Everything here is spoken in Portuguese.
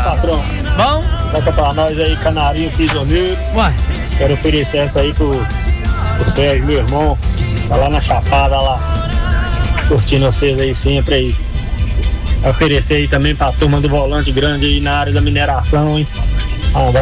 patrão? Bom? Toca pra nós aí, Canarinho Prisioneiro. Uai. Quero oferecer essa aí pro Sérgio, meu irmão. Tá lá na Chapada, lá. Curtindo vocês aí sempre aí. Oferecer aí também pra turma do Volante Grande aí na área da mineração, hein? Um abraço.